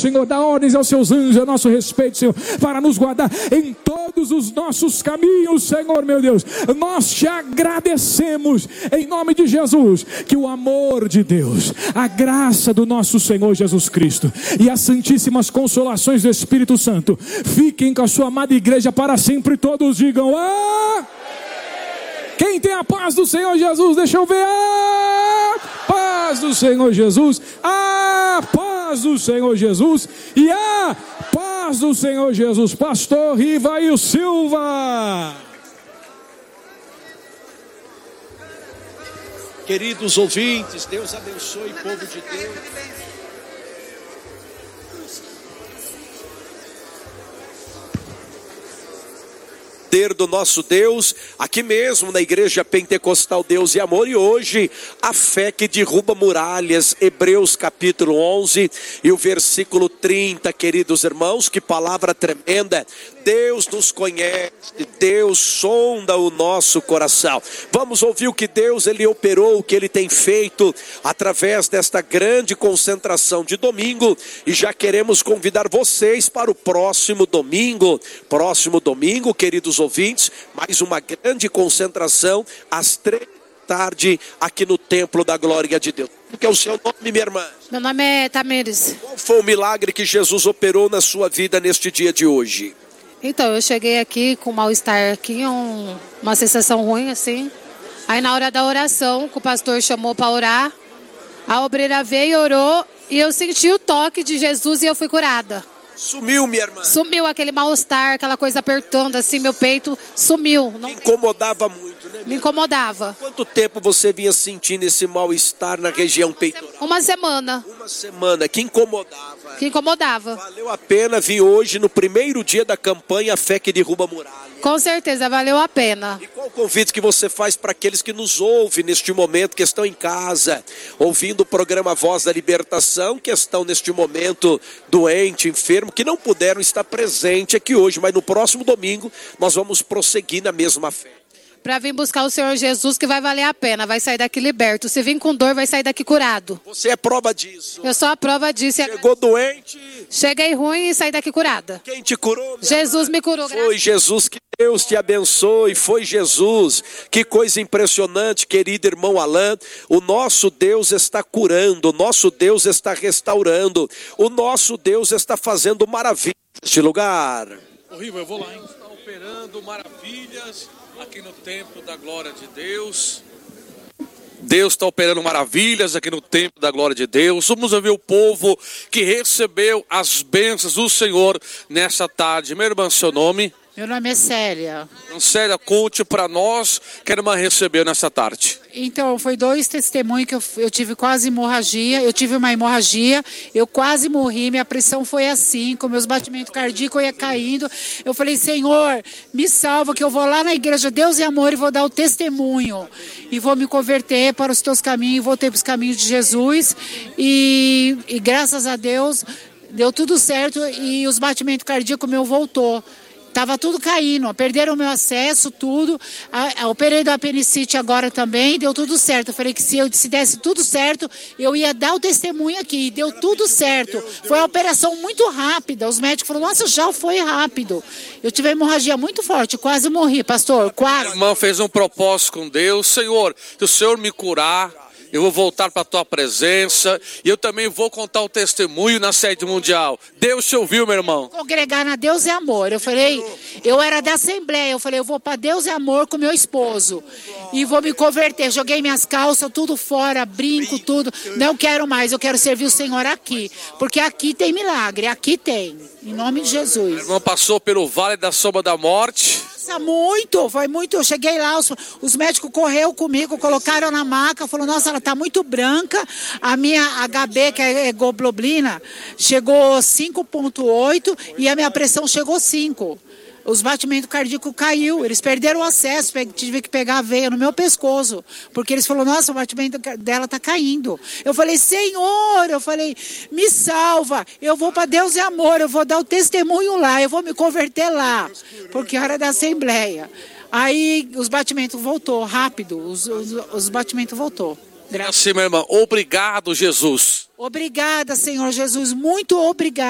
Senhor, dá ordens aos seus anjos a nosso respeito, Senhor, para nos guardar em todos os nossos caminhos, Senhor, meu Deus. Nós te agradecemos, em nome de Jesus, que o amor de Deus, a graça do nosso Senhor Jesus Cristo e as santíssimas consolações do Espírito Santo fiquem com a sua amada igreja para sempre. Todos digam: ah! Quem tem a paz do Senhor Jesus, deixa eu ver. A paz do Senhor Jesus, a paz do Senhor Jesus e a paz do Senhor Jesus. Pastor Rivail Silva. Queridos ouvintes, Deus abençoe, povo de Deus. Do nosso Deus, aqui mesmo na Igreja Pentecostal Deus e Amor, e hoje a fé que derruba muralhas, Hebreus capítulo 11 e o versículo 30, queridos irmãos, que palavra tremenda. Deus nos conhece, Deus sonda o nosso coração. Vamos ouvir o que Deus ele operou, o que ele tem feito através desta grande concentração de domingo, e já queremos convidar vocês para o próximo domingo, queridos ouvintes, mais uma grande concentração às 3 da tarde aqui no Templo da Glória de Deus. Qual que é o seu nome, minha irmã? Meu nome é Tamires. Qual foi o milagre que Jesus operou na sua vida neste dia de hoje? Então, eu cheguei aqui com mal-estar aqui, uma sensação ruim assim. Aí na hora da oração, que o pastor chamou para orar, a obreira veio e orou, e eu senti o toque de Jesus e eu fui curada. Sumiu, minha irmã? Sumiu aquele mal-estar, aquela coisa apertando assim, meu peito sumiu. Me incomodava muito, né? Me incomodava. Quanto tempo você vinha sentindo esse mal-estar na região peitoral? Uma semana. Uma semana, que incomodava. Que incomodava. Valeu a pena vir hoje no primeiro dia da campanha A Fé que Derruba Muralha. Com certeza, valeu a pena. E qual o convite que você faz para aqueles que nos ouvem neste momento, que estão em casa, ouvindo o programa Voz da Libertação, que estão neste momento doente, enfermo, que não puderam estar presente aqui hoje, mas no próximo domingo nós vamos prosseguir na mesma fé. Para vir buscar o Senhor Jesus, que vai valer a pena, vai sair daqui liberto. Se vir com dor, vai sair daqui curado. Você é prova disso. Eu sou a prova disso. Chegou doente. Cheguei ruim e saí daqui curada. Quem te curou? Jesus me curou. Foi Jesus, que Deus te abençoe. Foi Jesus. Que coisa impressionante, querido irmão Alain. O nosso Deus está curando, o nosso Deus está restaurando, o nosso Deus está fazendo maravilhas neste lugar. Horrível, eu vou lá, hein? Está operando maravilhas aqui no Templo da Glória de Deus. Deus está operando maravilhas aqui no Templo da Glória de Deus. Vamos ver o povo que recebeu as bênçãos do Senhor nessa tarde. Minha irmã, seu nome? Meu nome é Célia. Célia, conte para nós que a irmã recebeu nessa tarde. Então, foi 2 testemunhos que eu tive quase hemorragia. Eu tive uma hemorragia, eu quase morri, minha pressão foi assim, com meus batimentos cardíacos ia caindo. Eu falei, Senhor, me salva, que eu vou lá na igreja Deus e Amor e vou dar o testemunho. E vou me converter para os teus caminhos, voltei para os caminhos de Jesus. E graças a Deus, deu tudo certo e os batimentos cardíacos meu voltou. Tava tudo caindo, perderam o meu acesso, tudo. Operei do apendicite agora também, deu tudo certo. Eu falei que se desse tudo certo, eu ia dar o testemunho aqui. Deu tudo certo. Foi uma operação muito rápida. Os médicos falaram, nossa, já foi rápido. Eu tive hemorragia muito forte, quase morri, pastor, quase. A irmã fez um propósito com Deus. Senhor, se o Senhor me curar, eu vou voltar para a tua presença e eu também vou contar o testemunho na sede mundial. Deus te ouviu, meu irmão. Congregar na Deus e Amor. Eu falei, eu era da Assembleia, eu falei, eu vou para Deus e Amor com meu esposo e vou me converter. Joguei minhas calças, tudo fora, brinco, tudo. Não quero mais, eu quero servir o Senhor aqui, porque aqui tem milagre, aqui tem. Em nome de Jesus. A irmã passou pelo vale da sombra da morte. Muito, foi muito. Eu cheguei lá, os médicos correram comigo, colocaram na maca, falou, nossa, ela tá muito branca. A minha HB, que é hemoglobina, chegou 5,8 e a minha pressão chegou 5. Os batimentos cardíacos caiu, eles perderam o acesso, tive que pegar a veia no meu pescoço, porque eles falaram, nossa, o batimento dela tá caindo. Eu falei, Senhor, me salva, eu vou para Deus e Amor, eu vou dar o testemunho lá, eu vou me converter lá, porque era da Assembleia. Aí os batimentos voltou rápido, os batimentos voltou. Assim, minha irmã, obrigado, Jesus. Obrigada, Senhor Jesus, muito obrigada.